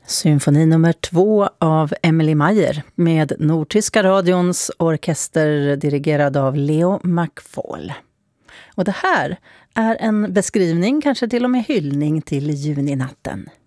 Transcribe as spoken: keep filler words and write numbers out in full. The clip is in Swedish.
Symfoni nummer två av Emilie Meyer med Nordtyska radions orkester dirigerad av Leo McFall. Och det här är en beskrivning, kanske till och med hyllning till juninatten.